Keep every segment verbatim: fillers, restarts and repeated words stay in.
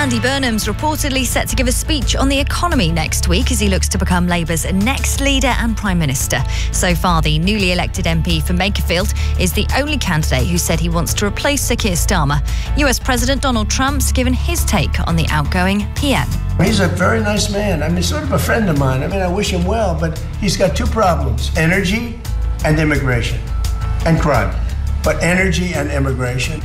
Andy Burnham's reportedly set to give a speech on the economy next week as he looks to become Labour's next leader and Prime Minister. So far, the newly elected M P for Makerfield is the only candidate who said he wants to replace Sir Keir Starmer. U S President Donald Trump's given his take on the outgoing P M. He's a very nice man. I mean, sort of a friend of mine. I mean, I wish him well, but he's got two problems: energy and immigration, and crime. But energy and immigration.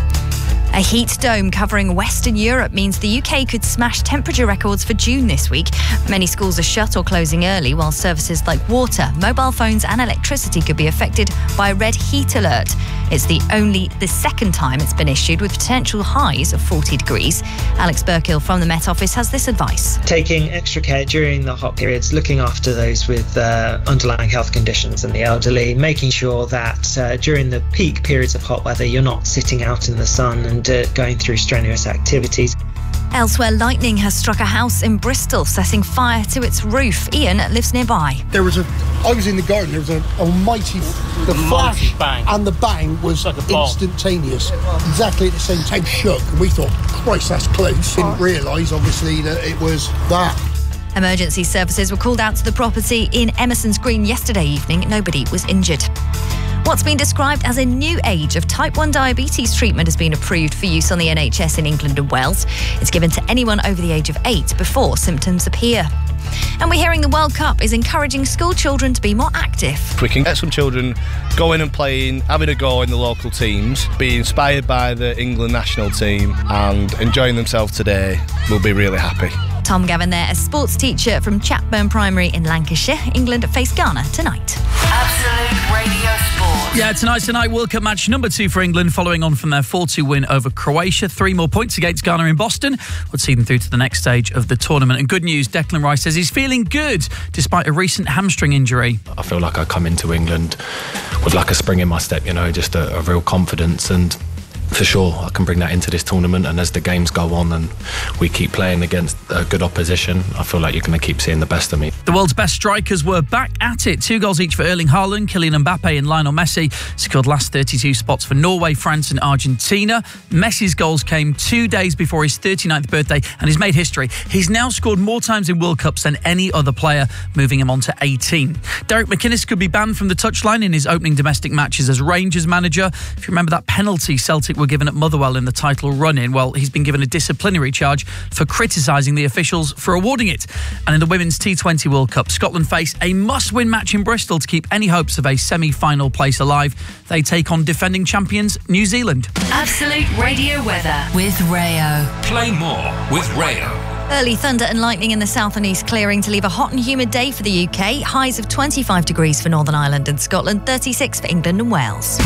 A heat dome covering Western Europe means the U K could smash temperature records for June this week. Many schools are shut or closing early, while services like water, mobile phones and electricity could be affected by a red heat alert. It's the only the second time it's been issued, with potential highs of forty degrees. Alex Burkill from the Met Office has this advice. Taking extra care during the hot periods, looking after those with uh, underlying health conditions and the elderly, making sure that uh, during the peak periods of hot weather you're not sitting out in the sun and uh, going through strenuous activities. Elsewhere, lightning has struck a house in Bristol, setting fire to its roof. Ian lives nearby. There was a, I was in the garden, there was an almighty, the flash bang. and the bang was like a bomb. Instantaneous. Exactly at the same time, shook. And we thought, Christ, that's close. Didn't realise, obviously, that it was that. Emergency services were called out to the property in Emerson's Green yesterday evening. Nobody was injured. What's been described as a new age of type one diabetes treatment has been approved for use on the N H S in England and Wales. It's given to anyone over the age of eight before symptoms appear. And we're hearing the World Cup is encouraging school children to be more active. We can get some children going and playing, having a go in the local teams, be inspired by the England national team and enjoying themselves today. We'll be really happy. Tom Gavin there, a sports teacher from Chatburn Primary in Lancashire. England face Ghana tonight. Absolute Radio Sport. Yeah, tonight's tonight World Cup match number two for England, following on from their four two win over Croatia. Three more points against Ghana in Boston would see them through to the next stage of the tournament. And good news, Declan Rice says he's feeling good despite a recent hamstring injury. I feel like I come into England with like a spring in my step, you know, just a, a real confidence, and for sure I can bring that into this tournament. And as the games go on and we keep playing against a good opposition, I feel like you're going to keep seeing the best of me. The world's best strikers were back at it. Two goals each for Erling Haaland, Kylian Mbappe and Lionel Messi secured last thirty-two spots for Norway, France and Argentina. Messi's goals came two days before his thirty-ninth birthday and he's made history. He's now scored more times in World Cups than any other player, moving him on to eighteen. Derek McInnes could be banned from the touchline in his opening domestic matches as Rangers manager. If you remember that penalty Celtic were given at Motherwell in the title run-in, well, he's been given a disciplinary charge for criticising the officials for awarding it. And in the Women's T twenty World Cup, Scotland face a must-win match in Bristol to keep any hopes of a semi-final place alive. They take on defending champions New Zealand. Absolute Radio weather with Rayo. Play more with Rayo. Early thunder and lightning in the south and east clearing to leave a hot and humid day for the U K. Highs of twenty-five degrees for Northern Ireland and Scotland, thirty-six for England and Wales.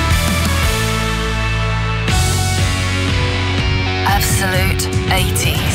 Absolute eighties.